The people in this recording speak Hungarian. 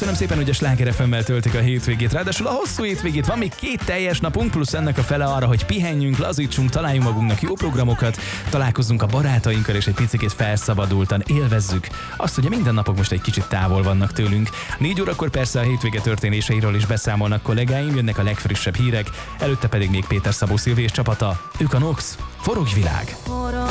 Köszönöm szépen, hogy a Sláger FM-mel töltik a hétvégét, ráadásul a hosszú hétvégét, van még 2 teljes napunk, plusz ennek a fele arra, hogy pihenjünk, lazítsunk, találjunk magunknak jó programokat, találkozzunk a barátainkkal, és egy picit felszabadultan élvezzük azt, hogy a mindennapok most egy kicsit távol vannak tőlünk. 4 órakor persze a hétvége történéseiről is beszámolnak kollégáim, jönnek a legfrissebb hírek, előtte pedig még Péter Szabó Szilvi és csapata. Ők a Nox. Forogj világ!